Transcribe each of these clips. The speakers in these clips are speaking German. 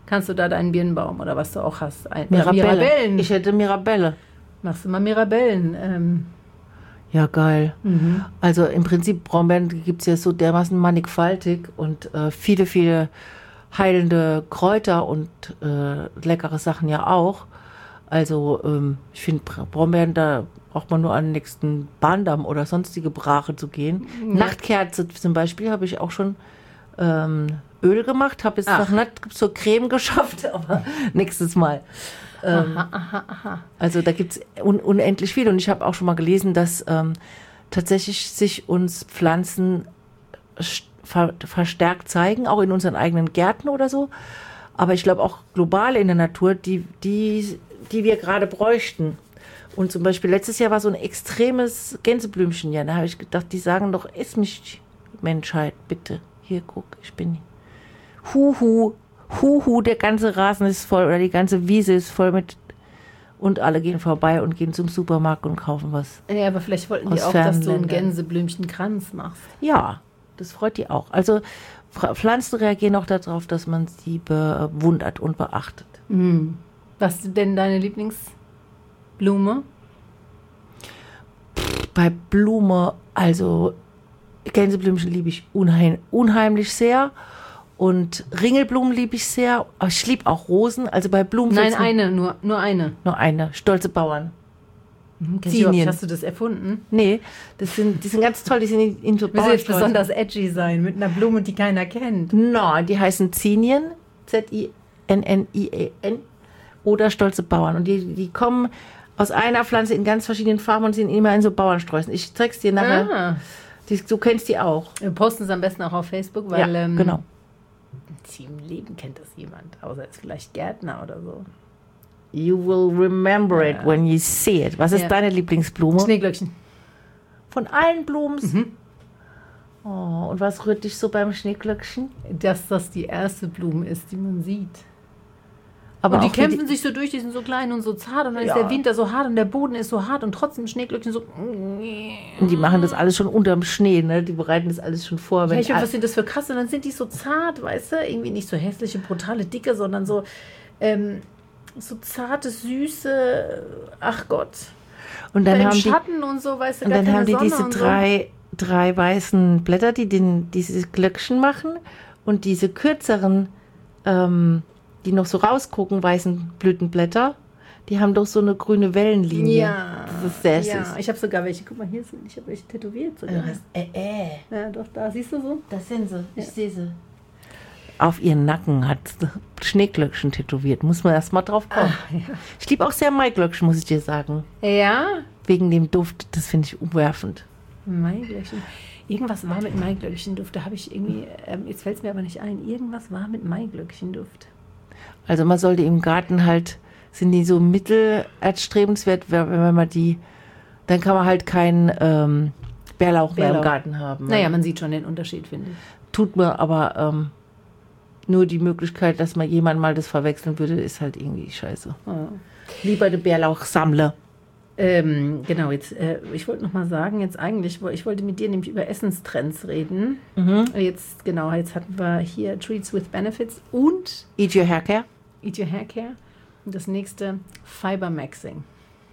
kannst du da deinen Birnbaum oder was du auch hast. Mirabellen. Ich hätte Mirabelle. Machst du mal Mirabellen. Ja, geil. Also im Prinzip Brombeeren gibt es ja so dermaßen mannigfaltig und viele, viele heilende Kräuter und leckere Sachen ja auch. Also ich finde Brombeeren, da braucht man nur an den nächsten Bahndamm oder sonstige Brache zu gehen. Ja. Nachtkerze zum Beispiel habe ich auch schon Öl gemacht, habe jetzt noch nicht zur Creme geschafft, aber nächstes Mal. Also da gibt es unendlich viel. Und ich habe auch schon mal gelesen, dass tatsächlich sich uns Pflanzen verstärkt zeigen, auch in unseren eigenen Gärten oder so. Aber ich glaube auch global in der Natur, die wir gerade bräuchten. Und zum Beispiel letztes Jahr war so ein extremes Gänseblümchen. Ja, da habe ich gedacht, die sagen doch, iss mich, Menschheit, bitte. Hier, guck, ich bin Huhu, der ganze Rasen ist voll oder die ganze Wiese ist voll mit und alle gehen vorbei und gehen zum Supermarkt und kaufen was. Ja, aber vielleicht wollten die auch, dass du einen Gänseblümchenkranz machst. Ja, das freut die auch. Also Pflanzen reagieren auch darauf, dass man sie bewundert und beachtet. Was ist denn deine Lieblingsblume? Bei Blume, also Gänseblümchen liebe ich unheimlich sehr. Und Ringelblumen liebe ich sehr. Aber ich liebe auch Rosen. Also bei Blumen. Nein, nur eine. Nur eine. Stolze Bauern. Hast du das erfunden? Nee, die sind ganz toll. Die sind in so Bauern. Jetzt besonders edgy sein mit einer Blume, die keiner kennt. Nein, die heißen Zinien. Z-I-N-N-I-E-N. Oder stolze Bauern. Und die kommen aus einer Pflanze in ganz verschiedenen Farben und sind immer in so Bauernsträußen. Ich zeig's dir nachher. Du kennst die auch. Wir posten es am besten auch auf Facebook, weil. Ja, genau. Im Leben kennt das jemand, außer jetzt vielleicht Gärtner oder so. You will remember it when you see it. Was ist deine Lieblingsblume? Schneeglöckchen. Von allen Blumen? Oh, und was rührt dich so beim Schneeglöckchen? Dass das die erste Blume ist, die man sieht. Aber und die kämpfen sich so durch, die sind so klein und so zart und dann ist der Winter so hart und der Boden ist so hart und trotzdem Schneeglöckchen so. Und die machen das alles schon unterm Schnee, ne? Die bereiten das alles schon vor. Ja, was sind das für krass? Und dann sind die so zart, weißt du? Irgendwie nicht so hässliche, brutale, dicke, sondern so, so zarte, süße, ach Gott. Und dann haben Schatten und so, weißt du, und gar dann haben die Sonne diese und drei weißen Blätter, die diese Glöckchen machen und diese kürzeren, die noch so rausgucken, weißen Blütenblätter, die haben doch so eine grüne Wellenlinie. Ja, das ist sehr süß. Ich habe sogar welche, guck mal, hier sind, ich habe welche tätowiert sogar. Ja, doch, da, siehst du so? Das sind sie, ich sehe sie. Auf ihren Nacken hat Schneeglöckchen tätowiert, muss man erst mal drauf kommen. Ich liebe auch sehr Maiglöckchen, muss ich dir sagen. Ja? Wegen dem Duft, das finde ich umwerfend. Maiglöckchen. Irgendwas war mit Maiglöckchenduft, da habe ich irgendwie, jetzt fällt es mir aber nicht ein, irgendwas war mit Maiglöckchenduft. Also man sollte im Garten halt, sind die so mittelerstrebenswert, wenn man dann kann man halt keinen Bärlauch mehr im Garten haben. Naja, man sieht schon den Unterschied, finde ich. Tut mir aber nur die Möglichkeit, dass man jemand mal das verwechseln würde, ist halt irgendwie scheiße. Lieber den Bärlauch sammle. Genau, jetzt, ich wollte noch mal sagen, ich wollte mit dir nämlich über Essenstrends reden. Jetzt hatten wir hier Treats with Benefits und Eat Your Hair Care. Und das nächste Fibermaxing.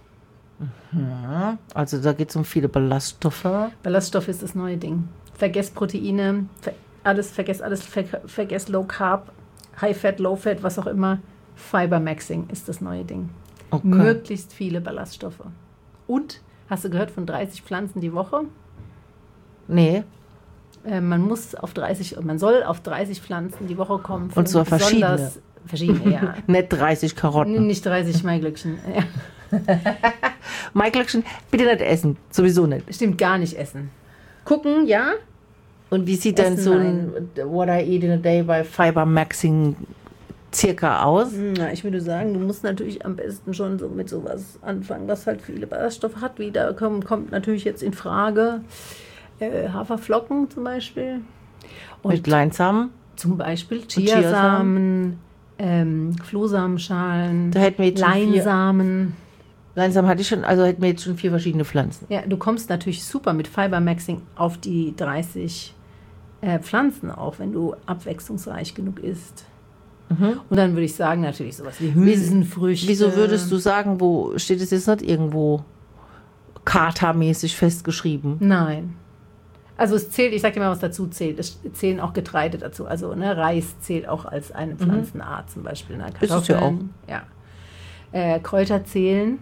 Also da geht es um viele Ballaststoffe. Ballaststoffe ist das neue Ding. Vergesst Proteine, vergesst Low Carb, High Fat, Low Fat, was auch immer. Fibermaxing ist das neue Ding. Okay. Möglichst viele Ballaststoffe. Und, hast du gehört von 30 Pflanzen die Woche? Nee. Man soll auf 30 Pflanzen die Woche kommen. Und zwar verschiedene, ja. Nicht 30 Karotten. Nicht 30 Maiglöckchen. Ja. Maiglöckchen bitte nicht essen. Sowieso nicht. Stimmt, gar nicht essen. Gucken, ja. Und wie sieht dann so ein What I Eat in a Day bei Fibermaxing circa aus? Na, ich würde sagen, du musst natürlich am besten schon so mit sowas anfangen, was halt viele Ballaststoffe hat. Wieder kommt natürlich jetzt in Frage Haferflocken zum Beispiel. Und mit Leinsamen? Zum Beispiel Chiasamen, Flohsamenschalen, Leinsamen. Leinsamen hatte ich schon, also hätten wir jetzt schon 4 verschiedene Pflanzen. Ja, du kommst natürlich super mit Fibermaxing auf die 30 Pflanzen auch, wenn du abwechslungsreich genug isst. Und dann würde ich sagen, natürlich sowas wie Hülsenfrüchte. Wieso würdest du sagen, wo steht es jetzt nicht irgendwo katamäßig festgeschrieben? Nein. Also es zählt, ich sag dir mal, was dazu zählt. Es zählen auch Getreide dazu. Also Reis zählt auch als eine Pflanzenart zum Beispiel. Ist es ja auch. Ja. Kräuter zählen.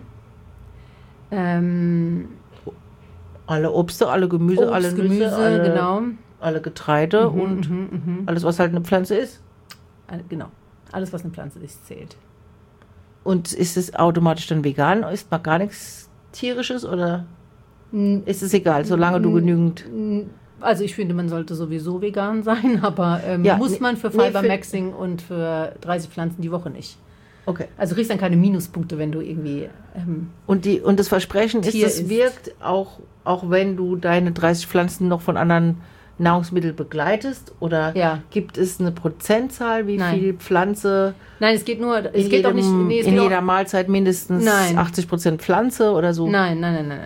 Alle Obste, alle Gemüse, alle Nüsse, genau. alle Getreide und alles, was halt eine Pflanze ist. Genau. Alles, was eine Pflanze ist, zählt. Und ist es automatisch dann vegan? Isst man gar nichts Tierisches oder ist es egal, solange du genügend... Also ich finde, man sollte sowieso vegan sein, aber muss man für Fibermaxing und für 30 Pflanzen die Woche nicht. Okay. Also du kriegst dann keine Minuspunkte, wenn du irgendwie... Und das Versprechen ist, es wirkt, auch wenn du deine 30 Pflanzen noch von anderen Nahrungsmitteln begleitest? Oder gibt es eine Prozentzahl, wie viel Pflanze... Nein, es geht nur... Es geht auch nicht... Nee, in jeder Mahlzeit mindestens 80% Pflanze oder so? Nein.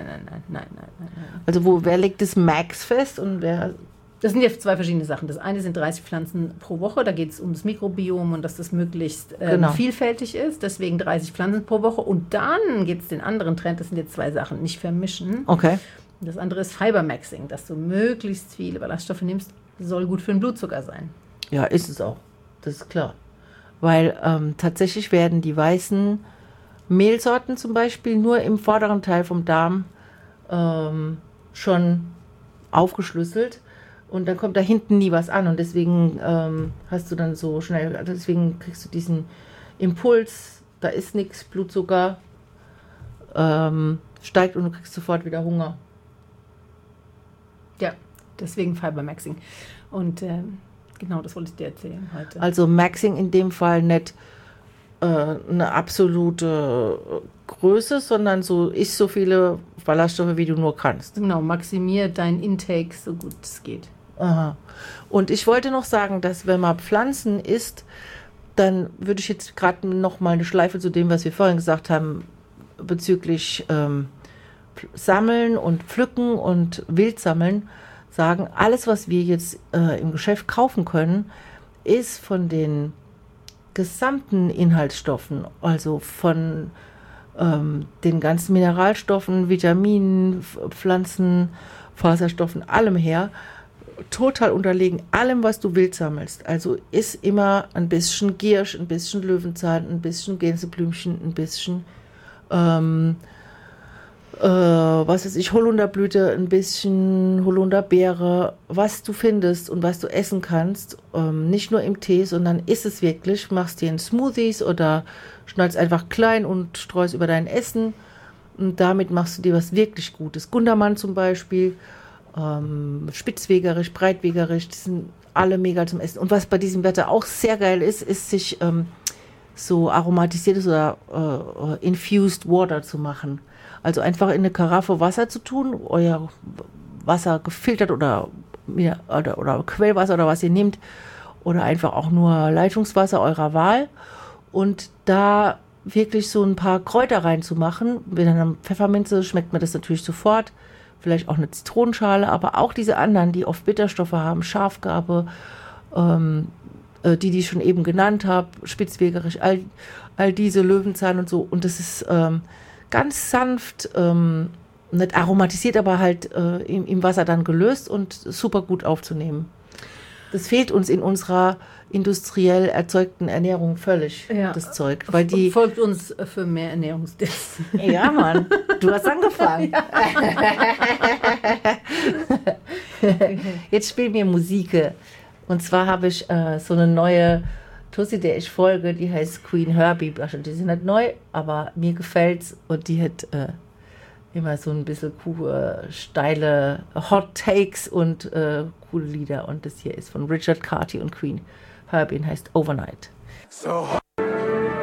Also wer legt das Max fest und wer... Das sind ja 2 verschiedene Sachen. Das eine sind 30 Pflanzen pro Woche. Da geht es um das Mikrobiom und dass das möglichst vielfältig ist. Deswegen 30 Pflanzen pro Woche. Und dann gibt es den anderen Trend. Das sind jetzt 2 Sachen. Nicht vermischen. Okay. Das andere ist Fibermaxing, dass du möglichst viele Ballaststoffe nimmst. Soll gut für den Blutzucker sein. Ja, ist es auch. Das ist klar. Weil tatsächlich werden die weißen Mehlsorten zum Beispiel nur im vorderen Teil vom Darm schon aufgeschlüsselt. Und dann kommt da hinten nie was an. Und deswegen hast du dann so schnell, also deswegen kriegst du diesen Impuls, da ist nichts, Blutzucker steigt und du kriegst sofort wieder Hunger. Ja, deswegen Fibermaxing. Und genau, das wollte ich dir erzählen heute. Also Maxing in dem Fall nicht eine absolute Größe, sondern isst so viele Ballaststoffe, wie du nur kannst. Genau, maximier dein Intake so gut es geht. Aha. Und ich wollte noch sagen, dass wenn man Pflanzen isst, dann würde ich jetzt gerade noch mal eine Schleife zu dem, was wir vorhin gesagt haben, bezüglich Sammeln und Pflücken und Wildsammeln, sagen, alles, was wir jetzt im Geschäft kaufen können, ist von den gesamten Inhaltsstoffen, also von den ganzen Mineralstoffen, Vitaminen, Pflanzen, Faserstoffen, allem her, total unterlegen, allem, was du wild sammelst. Also ist immer ein bisschen Giersch, ein bisschen Löwenzahn, ein bisschen Gänseblümchen, ein bisschen was weiß ich, Holunderblüte, ein bisschen Holunderbeere, was du findest und was du essen kannst, nicht nur im Tee, sondern isst es wirklich, machst dir in Smoothies oder schneidest einfach klein und streust über dein Essen und damit machst du dir was wirklich Gutes. Gundermann zum Beispiel, Spitzwegerisch, Breitwegerisch, die sind alle mega zum Essen. Und was bei diesem Wetter auch sehr geil ist, sich so aromatisiertes oder infused water zu machen. Also einfach in eine Karaffe Wasser zu tun, euer Wasser gefiltert oder Quellwasser oder was ihr nehmt oder einfach auch nur Leitungswasser eurer Wahl und da wirklich so ein paar Kräuter reinzumachen. Mit einer Pfefferminze schmeckt man das natürlich sofort, vielleicht auch eine Zitronenschale, aber auch diese anderen, die oft Bitterstoffe haben, Schafgarbe, die ich schon eben genannt habe, Spitzwegerisch, all diese Löwenzahn und so und das ist ganz sanft, nicht aromatisiert, aber halt im Wasser dann gelöst und super gut aufzunehmen. Das fehlt uns in unserer industriell erzeugten Ernährung völlig, das Zeug. Weil die folgt uns für mehr Ernährungstipps. Ja, Mann, du hast angefangen. Jetzt spielen wir Musik. Und zwar habe ich so eine neue Tussi, der ich folge, die heißt Queen Herbie. Die sind nicht neu, aber mir gefällt's und die hat immer so ein bisschen steile Hot Takes und coole Lieder. Und das hier ist von Richard Carty und Queen Herbie und heißt Overnight. So